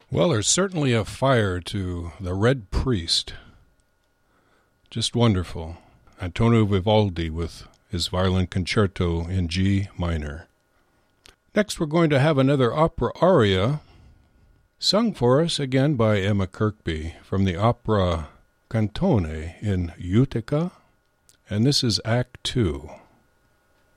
Well, there's certainly a fire to The Red Priest. Just wonderful. Antonio Vivaldi with his violin concerto in G minor. Next, we're going to have another opera aria sung for us again by Emma Kirkby from the opera Cantone in Utica, and this is Act 2.